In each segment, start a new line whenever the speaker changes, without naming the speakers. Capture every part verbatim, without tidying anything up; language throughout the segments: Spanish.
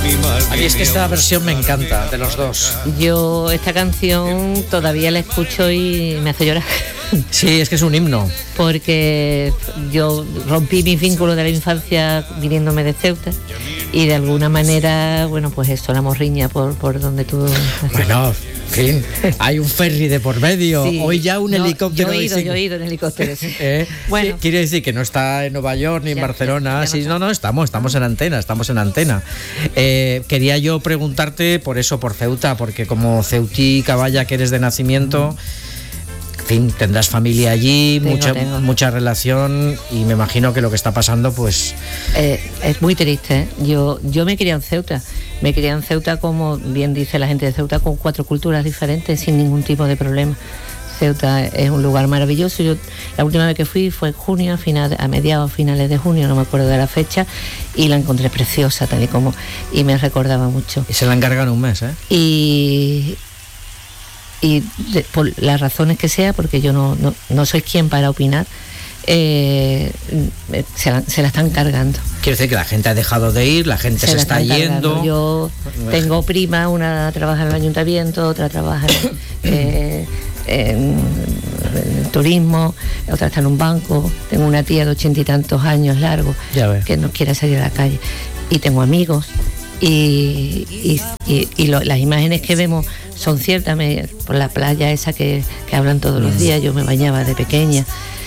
A mí es que esta versión me encanta, de los dos.
Yo esta canción todavía la escucho y me hace llorar.
Sí, es que es un himno.
Porque yo rompí mis vínculos de la infancia viniéndome de Ceuta y de alguna manera, bueno, pues esto, la morriña por, por donde tú...
Bueno, en fin, hay un ferry de por medio, sí. Hoy ya un no, helicóptero.
Yo he ido,
de...
yo he ido en helicóptero, sí.
¿Eh?
Bueno.
Quiere decir que no está en Nueva York ni en ya, Barcelona. Ya, ya sí, no, no, estamos, estamos en antena, estamos en antena. Eh, quería yo preguntarte por eso, por Ceuta, porque como ceutí caballa que eres de nacimiento... Mm. En fin, tendrás familia allí,
tengo,
mucha
tengo.
mucha relación y me imagino que lo que está pasando pues...
Eh, es muy triste, ¿eh? Yo, yo me crié en Ceuta, me crié en Ceuta como bien dice la gente de Ceuta, con cuatro culturas diferentes sin ningún tipo de problema. Ceuta es un lugar maravilloso. Yo la última vez que fui fue en junio, a, final, a mediados, finales de junio, no me acuerdo de la fecha, y la encontré preciosa tal y como, y me recordaba mucho.
Y se la encargan un mes, ¿eh?
Y... y de, por las razones que sea, porque yo no, no, no soy quien para opinar, eh, se, la, se la están cargando.
Quiero decir que la gente ha dejado de ir, la gente se, se está yendo.
Cargando. Yo tengo prima, una trabaja en el ayuntamiento, otra trabaja en, eh, en, en turismo, otra está en un banco, tengo una tía de ochenta y tantos años largos que no quiere salir a la calle, y tengo amigos. Y, y, y, y lo, las imágenes que vemos son ciertas, me, por la playa esa que, que hablan todos los días, yo me bañaba de pequeña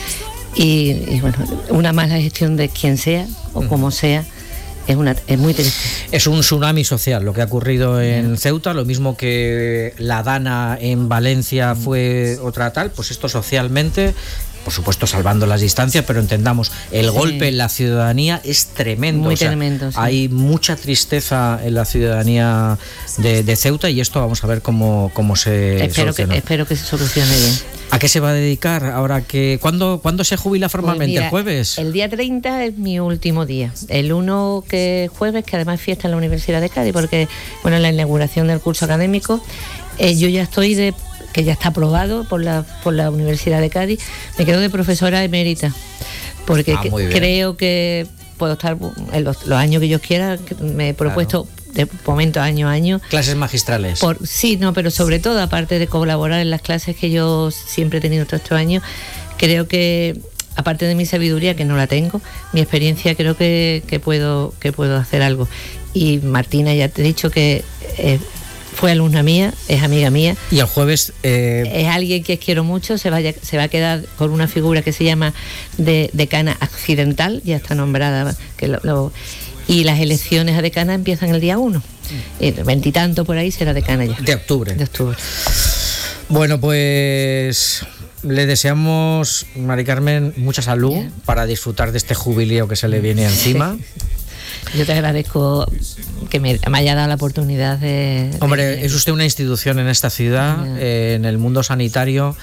y, y bueno, una mala gestión de quien sea o como sea es, una, es muy triste.
Es un tsunami social lo que ha ocurrido en Ceuta, lo mismo que la Dana en Valencia fue otra tal, pues esto socialmente, por supuesto salvando las distancias, pero entendamos, el sí. golpe en la ciudadanía es tremendo.
Muy
o sea,
tremendo, sí.
Hay mucha tristeza en la ciudadanía de, de Ceuta y esto vamos a ver cómo, cómo se
espero
soluciona.
Que, espero que se solucione bien.
¿A qué se va a dedicar ahora que... ¿Cuándo, ¿cuándo se jubila formalmente?
Pues mira,
¿el jueves?
El día treinta es mi último día. El uno que es jueves, que además es fiesta en la Universidad de Cádiz, porque bueno, en la inauguración del curso académico eh, yo ya estoy de... que ya está aprobado por la, por la Universidad de Cádiz, me quedo de profesora emérita, porque
ah,
que, creo que puedo estar en los, los años que yo quiera, que me he propuesto claro. de momento año a año.
Clases magistrales.
Por, sí, no, pero sobre todo, aparte de colaborar en las clases que yo siempre he tenido todos estos años, creo que, aparte de mi sabiduría, que no la tengo, mi experiencia creo que, que, puedo, que puedo hacer algo. Y Martina, ya te he dicho que... Eh, fue alumna mía, es amiga mía.
Y el jueves... Eh...
Es alguien que quiero mucho, se, vaya, se va a quedar con una figura que se llama de, decana accidental, ya está nombrada. Que lo, lo, y las elecciones a decana empiezan el día uno. Veintitanto por ahí será decana ya.
De octubre.
De octubre.
Bueno, pues... le deseamos, Mari Carmen, mucha salud yeah. para disfrutar de este jubileo que se le viene encima.
Yo te agradezco que me, me haya dado la oportunidad de...
Hombre,
de...
es usted una institución en esta ciudad, yeah. eh, en el mundo sanitario,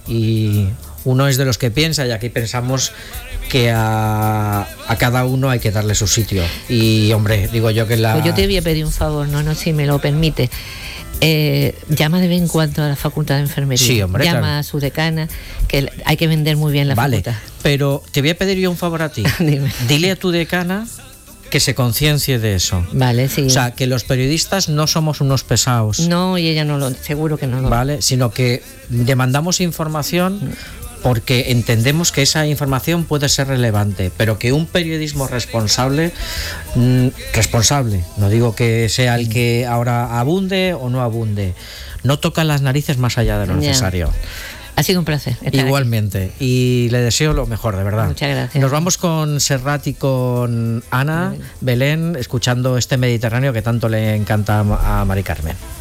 y uno es de los que piensa, y aquí pensamos que a, a cada uno hay que darle su sitio. Y, hombre, digo yo que la...
Pues yo te voy a pedir un favor, no, no, si me lo permite. Eh, llama de vez en cuando a la Facultad de Enfermería.
Sí, hombre,
llama
claro.
a su decana, que hay que vender muy bien la
vale,
facultad.
Pero te voy a pedir yo un favor a ti.
Dime.
Dile a tu decana que se conciencie de eso.
Vale, sí.
O sea, que los periodistas no somos unos pesados.
No, y ella no lo, seguro que no lo.
Vale, sino que demandamos información porque entendemos que esa información puede ser relevante, pero que un periodismo responsable, mmm, responsable, no digo que sea el que ahora abunde o no abunde, no toca las narices más allá de lo necesario.
Yeah. Ha sido un placer.
Igualmente.
Aquí.
Y le deseo lo mejor, de verdad.
Muchas gracias.
Nos vamos con Serrat y con Ana Belén, escuchando este Mediterráneo que tanto le encanta a Mari Carmen.